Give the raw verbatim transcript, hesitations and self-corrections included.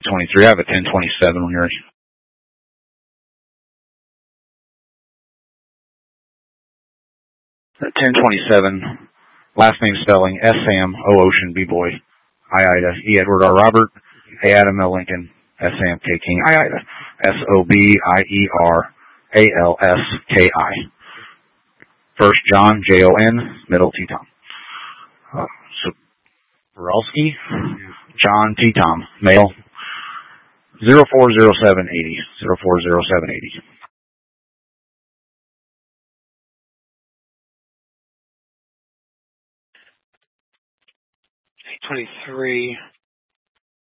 twenty-three. I have a ten twenty-seven when you're ready. ten twenty-seven, last name spelling, S. Sam, O. Ocean, B. Boy, I. Ida, E. Edward, R. Robert, A. Adam, L. Lincoln, S. Sam, K. King, I. Ida, S. O. B. I. E. R. A. L. S. K. I. First John, J. O. N, middle T. Tom. Uh, so, Borowski, John T. Tom, male, zero four zero seven eighty, zero four zero seven eighty. eight twenty-three,